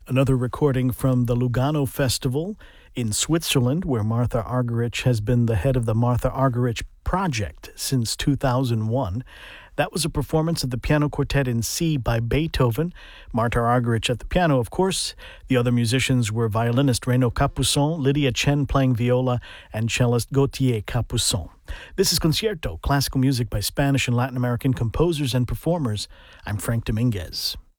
Another recording from the Lugano Festival in Switzerland, where Martha Argerich has been the head of the Martha Argerich Project since 2001. That was a performance of the Piano Quartet in C by Beethoven. Martha Argerich at the piano, of course. The other musicians were violinist Renaud Capuçon, Lydia Chen playing viola, and cellist Gauthier Capuçon. This is Concierto, classical music by Spanish and Latin American composers and performers. I'm Frank Dominguez.